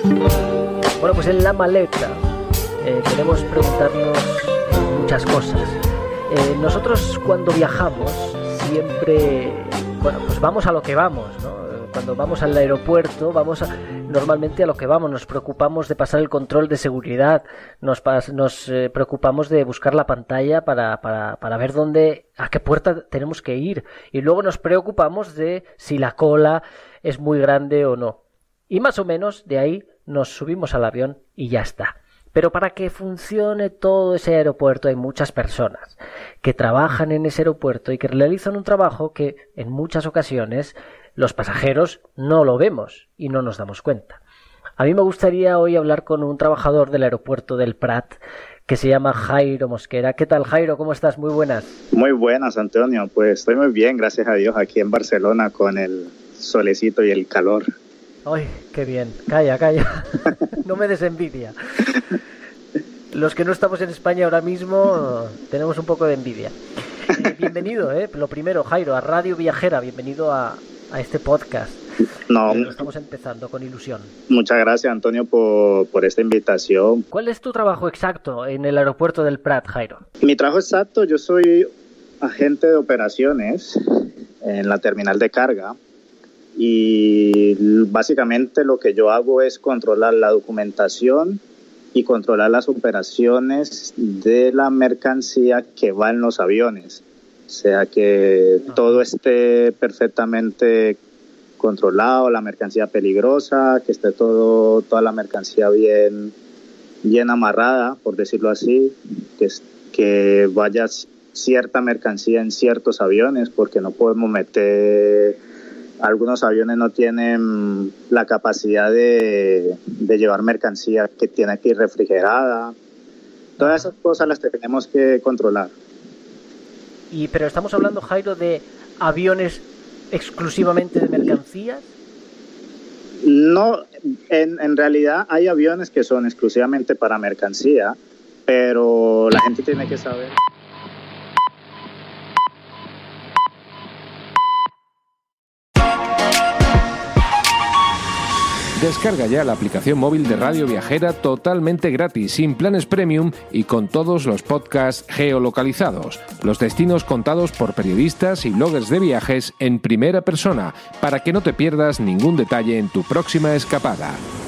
Bueno, pues en la maleta queremos preguntarnos muchas cosas. Nosotros cuando viajamos siempre, bueno, pues vamos a lo que vamos, ¿no? Cuando vamos al aeropuerto, normalmente a lo que vamos, nos preocupamos de pasar el control de seguridad, nos preocupamos de buscar la pantalla para ver a qué puerta tenemos que ir, y luego nos preocupamos de si la cola es muy grande o no. Y más o menos de ahí nos subimos al avión y ya está. Pero para que funcione todo ese aeropuerto hay muchas personas que trabajan en ese aeropuerto y que realizan un trabajo que en muchas ocasiones los pasajeros no lo vemos y no nos damos cuenta. A mí me gustaría hoy hablar con un trabajador del aeropuerto del Prat que se llama Jairo Mosquera. ¿Qué tal, Jairo? ¿Cómo estás? Muy buenas. Muy buenas, Antonio. Pues estoy muy bien, gracias a Dios, aquí en Barcelona con el solecito y el calor. ¡Ay, qué bien! Calla. No me des envidia. Los que no estamos en España ahora mismo tenemos un poco de envidia. Bienvenido, lo primero, Jairo, a Radio Viajera. Bienvenido a este podcast. Lo estamos empezando con ilusión. Muchas gracias, Antonio, por esta invitación. ¿Cuál es tu trabajo exacto en el aeropuerto del Prat, Jairo? Mi trabajo exacto, yo soy agente de operaciones en la terminal de carga. Y básicamente lo que yo hago es controlar la documentación y controlar las operaciones de la mercancía que va en los aviones. O sea, que todo esté perfectamente controlado, la mercancía peligrosa, que esté toda la mercancía bien amarrada, por decirlo así, que vaya cierta mercancía en ciertos aviones, porque no podemos meter... Algunos aviones no tienen la capacidad de llevar mercancía que tiene que ir refrigerada. Todas esas cosas las tenemos que controlar. Pero estamos hablando, Jairo, de aviones exclusivamente de mercancías. No, en realidad hay aviones que son exclusivamente para mercancía, pero la gente tiene que saber... Descarga ya la aplicación móvil de Radio Viajera totalmente gratis, sin planes premium y con todos los podcasts geolocalizados, los destinos contados por periodistas y bloggers de viajes en primera persona, para que no te pierdas ningún detalle en tu próxima escapada.